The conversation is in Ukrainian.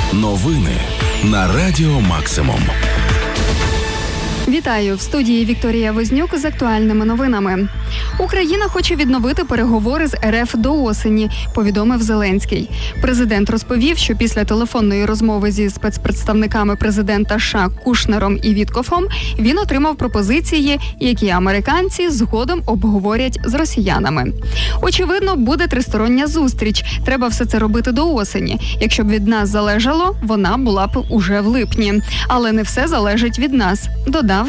Новини на Радіо Максимум. Вітаю! В студії Вікторія Вознюк з актуальними новинами. Україна хоче відновити переговори з РФ до осені, повідомив Зеленський. Президент розповів, що після телефонної розмови зі спецпредставниками президента США Кушнером і Віткофом він отримав пропозиції, які американці згодом обговорять з росіянами. Очевидно, буде тристороння зустріч. Треба все це робити до осені. Якщо б від нас залежало, вона була б уже в липні. Але не все залежить від нас, додав